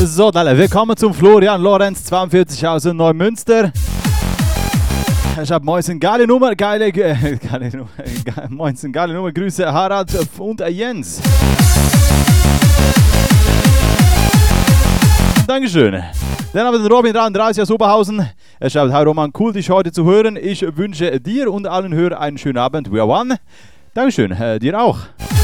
So, dann willkommen zum Florian Lorenz 42 aus Neumünster. Ich habe Moinsen, geile Nummer, Moinsen, geile Nummer, Grüße Harald und Jens. Dankeschön. Dann haben wir den Robin 33 aus Oberhausen. Er schreibt: Hi Roman, cool dich heute zu hören. Ich wünsche dir und allen Hörern einen schönen Abend. We are one. Dankeschön, dir auch.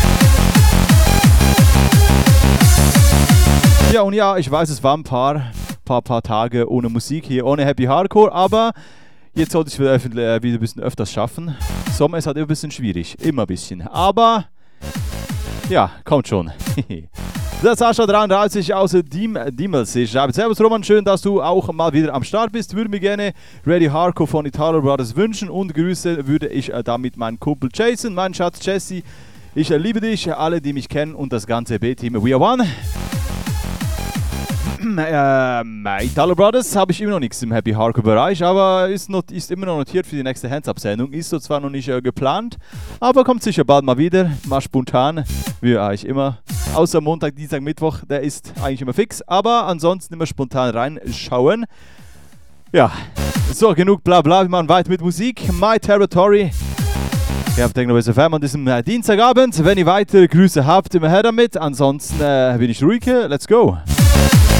Ja, und ja, ich weiß, es waren ein paar Tage ohne Musik hier, ohne Happy Hardcore, aber jetzt sollte ich es wieder ein bisschen öfters schaffen. Sommer ist halt immer ein bisschen schwierig, immer ein bisschen, aber ja, kommt schon. Der Sascha 33 aus Diemelsee schreibt: Servus Roman, schön, dass du auch mal wieder am Start bist. Würde mir gerne Ready Hardcore von Italo Brothers wünschen und Grüße würde ich damit meinen Kumpel Jason, meinen Schatz Jesse. Ich liebe dich, alle, die mich kennen und das ganze B-Team. We are one. Italo Brothers habe ich immer noch nichts im Happy Hardcore Bereich, aber ist immer noch notiert für die nächste Hands-Up-Sendung. Ist so zwar noch nicht geplant, aber kommt sicher bald mal wieder, mal spontan, wie eigentlich immer. Außer Montag, Dienstag, Mittwoch, der ist eigentlich immer fix, aber ansonsten immer spontan reinschauen. Ja, so, genug Blabla, wir machen weiter mit Musik. My Territory. Ja, Techno-Base FM an diesem Dienstagabend. Wenn ihr weitere Grüße habt, immer her damit. Ansonsten bin ich ruhig. Let's go.